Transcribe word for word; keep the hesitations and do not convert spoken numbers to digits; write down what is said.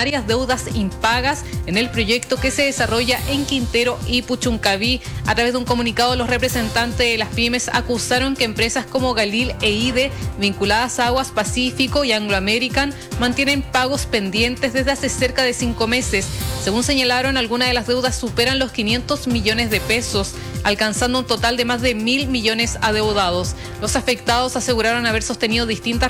millonarias deudas impagas en el proyecto que se desarrolla en Quintero y Puchuncaví. A través de un comunicado, los representantes de las pymes acusaron que empresas como Galil e I D E, vinculadas a Aguas Pacífico y Anglo American, mantienen pagos pendientes desde hace cerca de cinco meses. Según señalaron, algunas de las deudas superan los quinientos millones de pesos, alcanzando un total de más de mil millones adeudados. Los afectados aseguraron haber sostenido distintas